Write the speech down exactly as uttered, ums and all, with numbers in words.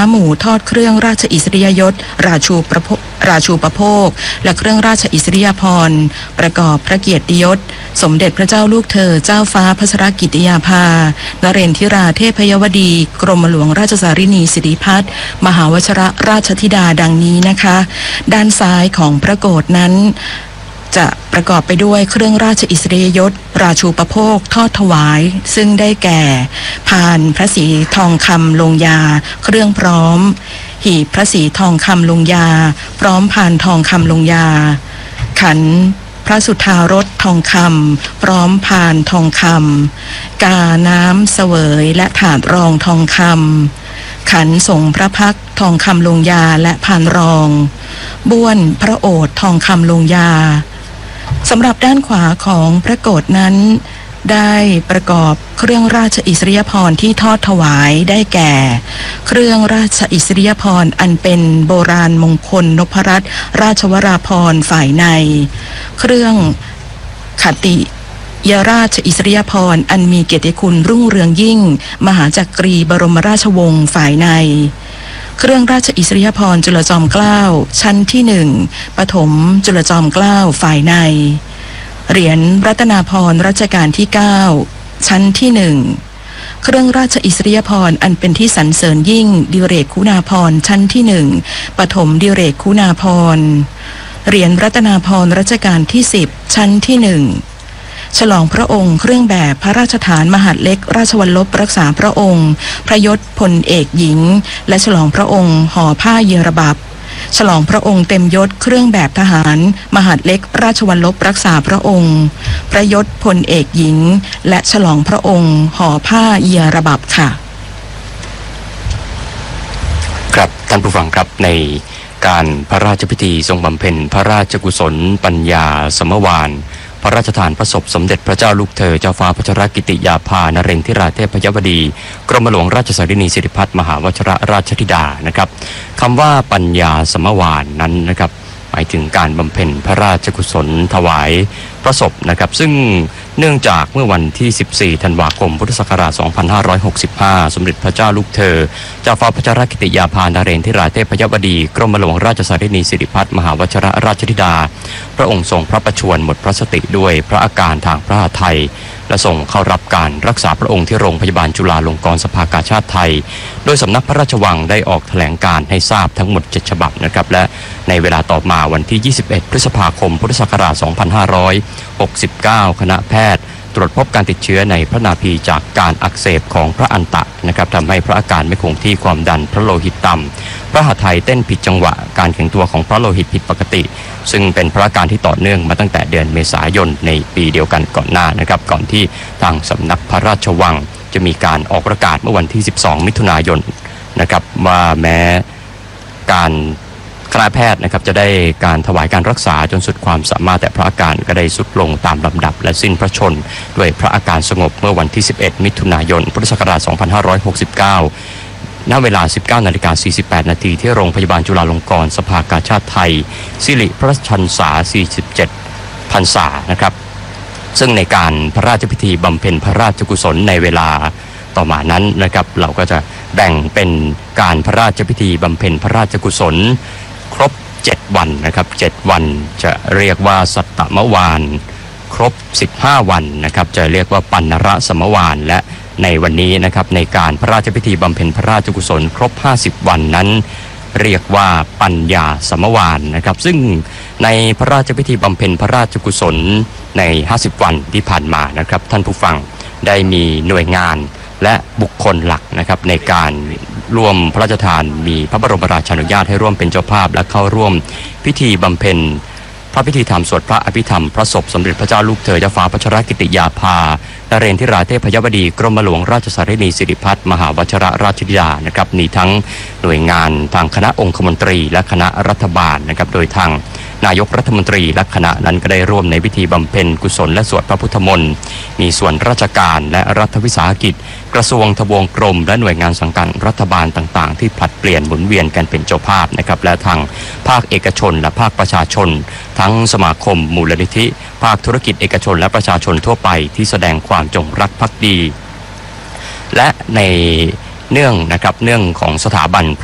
หมู่ทอดเครื่องราชอิสริยยศราชูประโภราชูปโภคและเครื่องราชอิสริยาภรณ์ประกอบพระเกียรติยศสมเด็จพระเจ้าลูกเธอเจ้าฟ้าพัชรกิติยาภานเรนทิราเทพยวดีกรมหลวงราชสารินีสิริพัฒน์มหาวชรราชธิดาดังนี้นะคะด้านซ้ายของพระโกฐนั้นจะประกอบไปด้วยเครื่องราชอิสริยยศราชูปโภคทอดถวายซึ่งได้แก่พานพระศรีทองคำลงยาเครื่องพร้อมหีบพระศรีทองคำลงยาพร้อมพานทองคำลงยาขันพระสุธารสทองคำพร้อมพานทองคำกาน้ำเสวยและถาดรองทองคำขันสงพระพักทองคำลงยาและพานรองบ้วนพระโอษฐ์ทองคำลงยาสำหรับด้านขวาของพระโกฐนั้นได้ประกอบเครื่องราชอิสริยาภรณ์ที่ทอดถวายได้แก่เครื่องราชอิสริยาภรณ์อันเป็นโบราณมงคลนพรัตน์ราชวราภรณ์ฝ่ายในเครื่องขติยราชอิสริยาภรณ์อันมีเกียรติคุณรุ่งเรืองยิ่งมหาจักรีบรมราชวงศ์ฝ่ายในเครื่องราชอิสริยาภรณ์จุลจอมเกล้าชั้นที่หนึ่งปฐมจุลจอมเกล้าฝ่ายในเหรียญรัตนาภรณ์รัชกาลที่เก้าชั้นที่หนึ่งเครื่องราชอิสริยาภรณ์อันเป็นที่สรรเสริญยิ่งดิเรกคุณาภรณ์ชั้นที่หนึ่งปฐมดิเรกคุณาภรณ์เหรียญรัตนาภรณ์รัชกาลที่สิบชั้นที่หนึ่งฉลองพระองค์เครื่องแบบพระราชฐานมหาดเล็กราชวัลลบรักษาพระองค์พระยศพลเอกหญิงและฉลองพระองค์ห่อผ้าเยรบับฉลองพระองค์เต็มยศเครื่องแบบทหารมหาดเล็กราชวัลลบรักษาพระองค์พระยศพลเอกหญิงและฉลองพระองค์ห่อผ้าเยรบับค่ะครับท่านผู้ฟังครับในการพระราชพิธีทรงบำเพ็ญพระราชกุศลปัญญาสมวาลพระราชทานพระศพสมเด็จพระเจ้าลูกเธอเจ้าฟ้าพัชรกิติยาภานเรนทิราเทพยวดีกรมหลวงราชสารินีสิริพัฒน์มหาวชรราชธิดานะครับคำว่าปัญญาสมวาลนั้นนะครับหมายถึงการบำเพ็ญพระราชกุศลถวายพระศพนะครับซึ่งเนื่องจากเมื่อวันที่สิบสี่ธันวาคมพุทธศักราชสองพันห้าร้อยหกสิบห้าสมเด็จพระเจ้าลูกเธอเจ้าฟ้าพัชรกิติยาภานเรนทิราเทพยวดีกรมหลวงราชสารินีสิริพัฒน์มหาวชรราชธิดาพระองค์ทรงพระประชวรหมดพระสติด้วยพระอาการทางพระทัยและส่งเข้ารับการรักษาพระองค์ที่โรงพยาบาลจุฬาลงกรณ์สภากาชาดไทยโดยสำนักพระราชวังได้ออกแถลงการให้ทราบทั้งหมดเจ็ดฉบับนะครับและในเวลาต่อมาวันที่ยี่สิบเอ็ดพฤษภาคมพุทธศักราชสองพันห้าร้อยหกสิบเก้าคณะแพทย์ตรวจพบการติดเชื้อในพระนาภีจากการอักเสบของพระอันตะนะครับทำให้พระอาการไม่คงที่ความดันพระโลหิตต่ำพระหัตถ์ไทยเต้นผิดจังหวะการแข็งตัวของพระโลหิตผิดปกติซึ่งเป็นพระอาการที่ต่อเนื่องมาตั้งแต่เดือนเมษายนในปีเดียวกันก่อนหน้านะครับก่อนที่ทางสำนักพระราชวังจะมีการออกประกาศเมื่อวันที่สิบสองมิถุนายนนะครับว่าแม้การคณะแพทย์นะครับจะได้การถวายการรักษาจนสุดความสามารถแต่พระอาการก็ได้ทรุดลงตามลำดับและสิ้นพระชนม์ด้วยพระอาการสงบเมื่อวันที่สิบเอ็ดมิถุนายนพุทธศักราชสองพันห้าร้อยหกสิบเก้าณเวลา สิบเก้านาฬิกาสี่สิบแปดนาทีที่โรงพยาบาลจุฬาลงกรณ์สภากาชาดไทยสิริพระชนษาสี่สิบเจ็ดพรรษานะครับซึ่งในการพระราชพิธีบำเพ็ญพระราชกุศลในเวลาต่อมานั้นนะครับเราก็จะแบ่งเป็นการพระราชพิธีบำเพ็ญพระราชกุศลครบเจ็ดวันนะครับเจ็ดวันจะเรียกว่าสัตตมวาลครบสิบห้าวันนะครับจะเรียกว่าปัณณรสมวาลและในวันนี้นะครับในการพระราชพิธีบำเพ็ญพระราชกุศลครบห้าสิบวันนั้นเรียกว่าปัญญาสมวาลนะครับซึ่งในพระราชพิธีบำเพ็ญพระราชกุศลในห้าสิบวันที่ผ่านมานะครับท่านผู้ฟังได้มีหน่วยงานและบุคคลหลักนะครับในการร่วมพระราชทานมีพระบรมราชานุญาตให้ร่วมเป็นเจ้าภาพและเข้าร่วมพิธีบำเพ็ญพระพิธีธรรมสวดพระอภิธรรมพระศพสมเด็จพระเจ้าลูกเธอเจ้าฟ้าพัชรกิติยาภานเรนทิราเทพยวดีกรมหลวงราชสารินีสิริพัฒน์มหาวชรราชธิดานะครับมีทั้งหน่วยงานทางคณะองคมนตรีและคณะรัฐบาลนะครับโดยทางนายกรัฐมนตรีและคณะนั้นก็ได้ร่วมในพิธีบำเพ็ญกุศลและสวดพระพุทธมนต์มีส่วนราชการและรัฐวิสาหกิจกระทรวงทบวงกรมและหน่วยงานสังกัดรัฐบาลต่างๆที่ผลัดเปลี่ยนหมุนเวียนกันเป็นเจ้าภาพนะครับและทางภาคเอกชนและภาคประชาชนทั้งสมาคมมูลนิธิภาคธุรกิจเอกชนและประชาชนทั่วไปที่แสดงความจงรักภักดีและในเนื่องนะครับเนื่องของสถาบัน